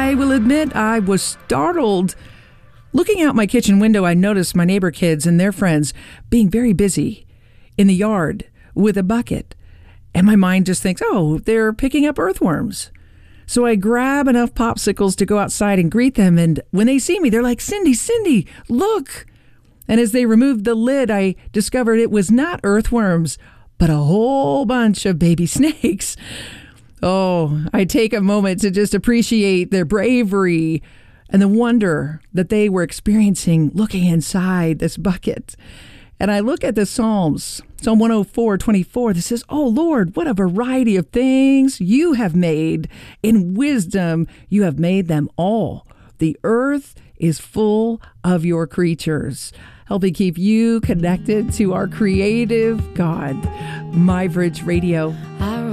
I will admit I was startled. Looking out my kitchen window, I noticed my neighbor kids and their friends being very busy in the yard with a bucket. And my mind just thinks, oh, they're picking up earthworms. So I grab enough popsicles to go outside and greet them. And when they see me, they're like, Cindy, look. And as they removed the lid, I discovered it was not earthworms, but a whole bunch of baby snakes. Oh, I take a moment to just appreciate their bravery and the wonder that they were experiencing looking inside this bucket. And I look at the Psalms, Psalm 104:24, that says, oh, Lord, what a variety of things you have made. In wisdom, you have made them all. The earth is full of your creatures. Helping keep you connected to our creative God. MyBridge Radio.